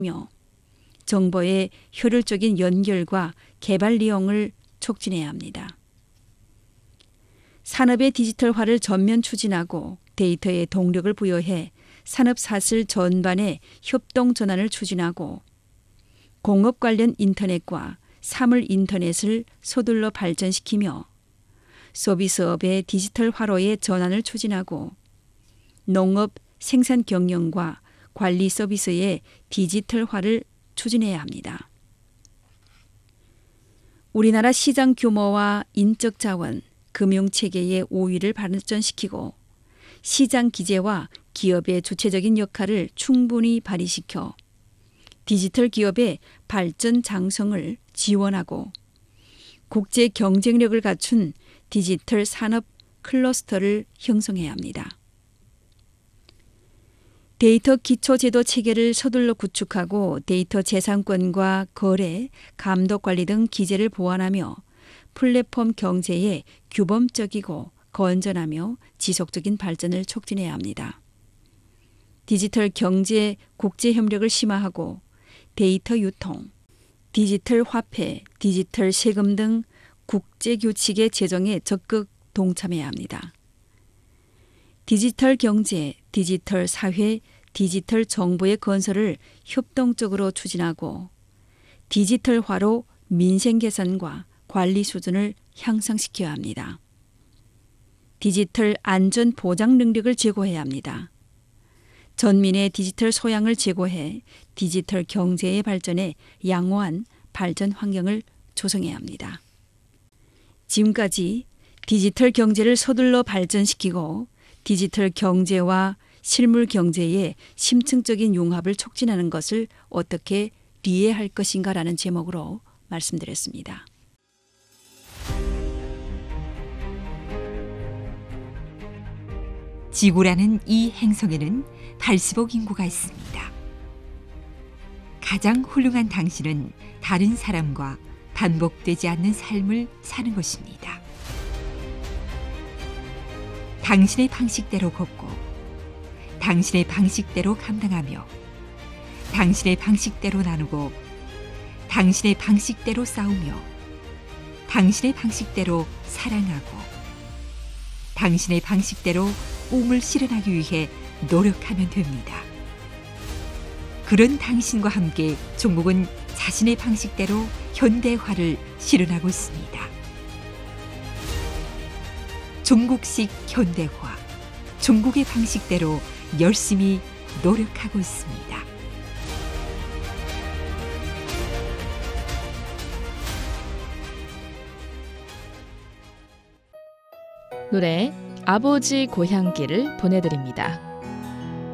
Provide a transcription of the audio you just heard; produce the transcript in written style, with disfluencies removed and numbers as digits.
정보의 효율적인 연결과 개발 이용을 촉진해야 합니다. 산업의 디지털화를 전면 추진하고 데이터에 동력을 부여해 산업 사슬 전반의 협동 전환을 추진하고 공업 관련 인터넷과 사물 인터넷을 서둘러 발전시키며 서비스업의 디지털화로의 전환을 추진하고 농업 생산 경영과 관리 서비스의 디지털화를 추진해야 합니다. 우리나라 시장 규모와 인적 자원, 금융체계의 우위를 발전시키고 시장 기제와 기업의 주체적인 역할을 충분히 발휘시켜 디지털 기업의 발전 장성을 지원하고 국제 경쟁력을 갖춘 디지털 산업 클러스터를 형성해야 합니다. 데이터 기초제도 체계를 서둘러 구축하고 데이터 재산권과 거래, 감독 관리 등 기제를 보완하며 플랫폼 경제의 규범적이고 건전하며 지속적인 발전을 촉진해야 합니다. 디지털 경제 국제 협력을 심화하고 데이터 유통, 디지털 화폐, 디지털 세금 등 국제 규칙의 제정에 적극 동참해야 합니다. 디지털 경제, 디지털 사회, 디지털 정보의 건설을 협동적으로 추진하고 디지털화로 민생 개선과 관리 수준을 향상시켜야 합니다. 디지털 안전 보장 능력을 제고해야 합니다. 전민의 디지털 소양을 제고해 디지털 경제의 발전에 양호한 발전 환경을 조성해야 합니다. 지금까지 디지털 경제를 서둘러 발전시키고 디지털 경제와 실물 경제의 심층적인 융합을 촉진하는 것을 어떻게 이해할 것인가라는 제목으로 말씀드렸습니다. 지구라는 이 행성에는 80억 인구가 있습니다. 가장 훌륭한 당신은 다른 사람과 반복되지 않는 삶을 사는 것입니다. 당신의 방식대로 걷고 당신의 방식대로 감당하며 당신의 방식대로 나누고 당신의 방식대로 싸우며 당신의 방식대로 사랑하고 당신의 방식대로 꿈을 실현하기 위해 노력하면 됩니다. 그런 당신과 함께 종국은 자신의 방식대로 현대화를 실현하고 있습니다. 종국식 현대화, 종국의 방식대로 열심히 노력하고 있습니다. 노래 아버지 고향길을 보내드립니다.